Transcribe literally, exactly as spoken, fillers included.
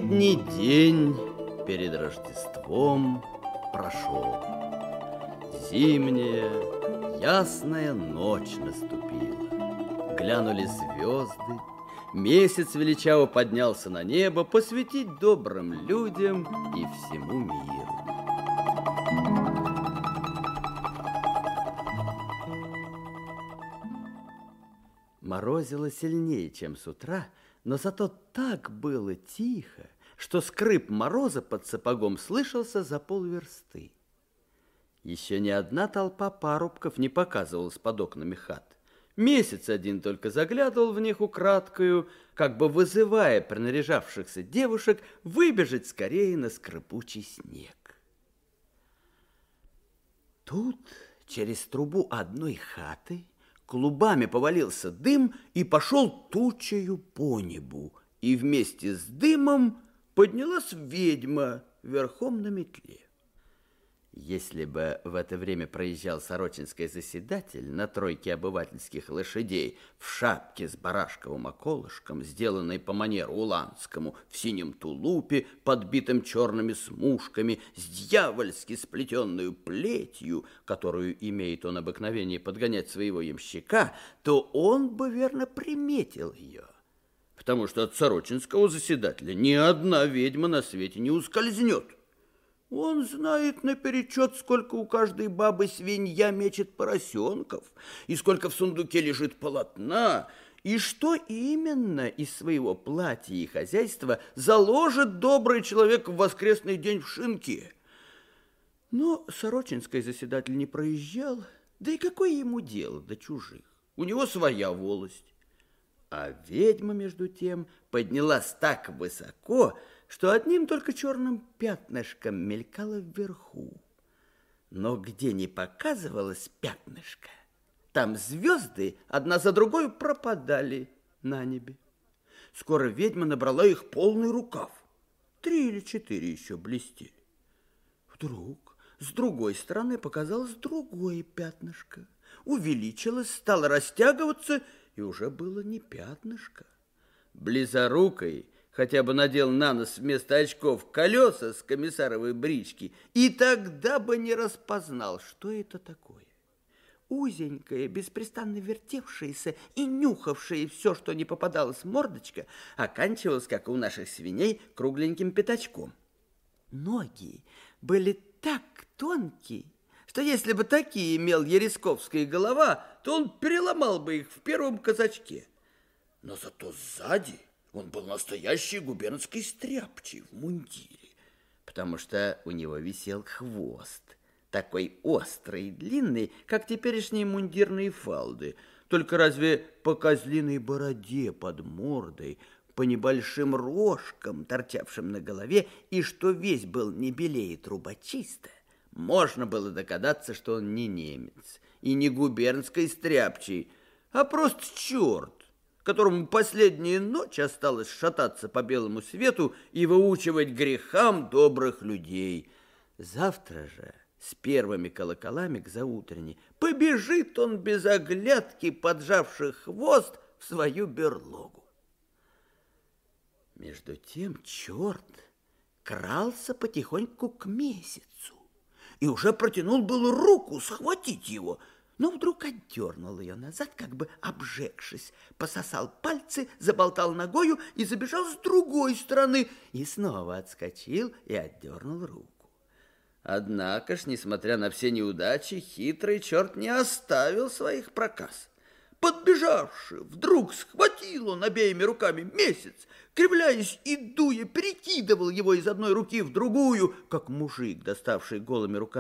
Последний день перед Рождеством прошел. Зимняя, ясная ночь наступила. Глянули звезды, месяц величаво поднялся на небо посвятить добрым людям и всему миру. Морозило сильнее, чем с утра, но зато так было тихо, что скрип мороза под сапогом слышался за полверсты. Еще ни одна толпа парубков не показывалась под окнами хат. Месяц один только заглядывал в них украдкою, как бы вызывая принаряжавшихся девушек выбежать скорее на скрипучий снег. Тут через трубу одной хаты клубами повалился дым и пошел тучею по небу, и вместе с дымом поднялась ведьма верхом на метле. Если бы в это время проезжал сорочинский заседатель на тройке обывательских лошадей в шапке с барашковым околышком, сделанной по манеру уланскому, в синем тулупе, подбитым черными смушками, с дьявольски сплетенную плетью, которую имеет он обыкновение подгонять своего ямщика, то он бы верно приметил ее, потому что от сорочинского заседателя ни одна ведьма на свете не ускользнет. Он знает наперечет, сколько у каждой бабы свинья мечет поросенков, и сколько в сундуке лежит полотна, и что именно из своего платья и хозяйства заложит добрый человек в воскресный день в шинке. Но сорочинский заседатель не проезжал, да и какое ему дело до чужих? У него своя волость. А ведьма, между тем, поднялась так высоко, что одним только черным пятнышком мелькала вверху. Но где не показывалось пятнышко, там звезды одна за другой пропадали на небе. Скоро ведьма набрала их полный рукав. Три или четыре еще блестели. Вдруг с другой стороны показалось другое пятнышко. Увеличилось, стало растягиваться, и уже было не пятнышко. Близорукой хотя бы надел на нос вместо очков колеса с комиссаровой брички, и тогда бы не распознал, что это такое. Узенькая, беспрестанно вертевшаяся и нюхавшая все, что не попадалось, мордочка оканчивалась, как у наших свиней, кругленьким пятачком. Ноги были так тонкие, что если бы такие имел Ересковская голова, то он переломал бы их в первом казачке. Но зато сзади он был настоящий губернский стряпчий в мундире, потому что у него висел хвост, такой острый и длинный, как теперешние мундирные фалды, только разве по козлиной бороде под мордой, по небольшим рожкам, торчавшим на голове, и что весь был не белее трубочиста, можно было догадаться, что он не немец и не губернский стряпчий, а просто черт, которому последняя ночь осталось шататься по белому свету и выучивать грехам добрых людей. Завтра же с первыми колоколами к заутренне побежит он без оглядки, поджавший хвост, в свою берлогу. Между тем черт крался потихоньку к месяцу и уже протянул было руку схватить его, но вдруг отдернул ее назад, как бы обжегшись, пососал пальцы, заболтал ногою и забежал с другой стороны, и снова отскочил и отдернул руку. Однако ж, несмотря на все неудачи, хитрый черт не оставил своих проказ. Подбежавши, вдруг схватил он обеими руками месяц, кривляясь и дуя, перекидывал его из одной руки в другую, как мужик, доставший голыми руками